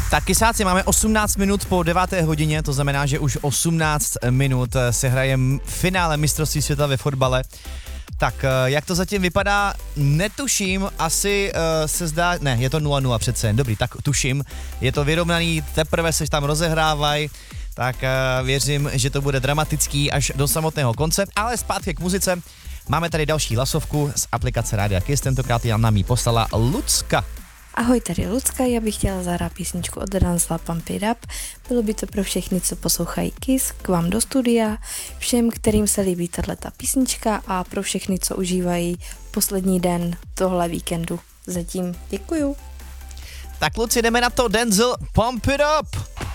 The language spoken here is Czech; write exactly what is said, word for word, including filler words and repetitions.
Tak kysáci, máme osmnáct minut po deváté hodině, to znamená, že už osmnáct minut se hraje finále mistrovství světa ve fotbale. Tak jak to zatím vypadá, netuším, asi uh, se zdá, ne, je to nula nula přece, dobrý, tak tuším, je to vyrovnaný, teprve se tam rozehrávají, tak uh, věřím, že to bude dramatický až do samotného konce, ale zpátky k muzice, máme tady další hlasovku z aplikace Rádia Kiss, tentokrát nám ji poslala Lucka. Ahoj, tady Lucka, já bych chtěla zahrát písničku od Ransla Pump It Up. Bylo by to pro všechny, co poslouchají Kiss, k vám do studia, všem, kterým se líbí tato písnička a pro všechny, co užívají poslední den tohle víkendu. Zatím děkuju. Tak kluci, jdeme na to, Denzel, Pump It Up!